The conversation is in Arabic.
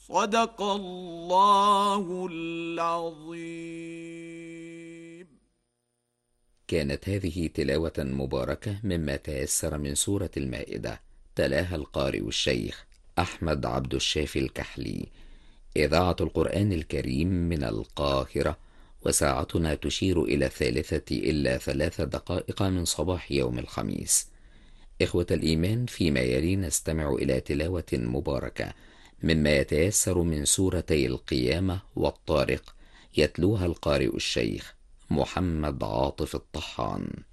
صدق الله العظيم. كانت هذه تلاوة مباركة مما تيسر من سورة المائدة، تلاها القارئ الشيخ أحمد عبد الشافي الكحلي. إذاعة القرآن الكريم من القاهرة، وساعتنا تشير إلى 3:03 من صباح يوم الخميس. إخوة الإيمان، فيما يلي نستمع إلى تلاوة مباركة مما يتيسر من سورتي القيامة والطارق، يتلوها القارئ الشيخ محمد عاطف الطحان.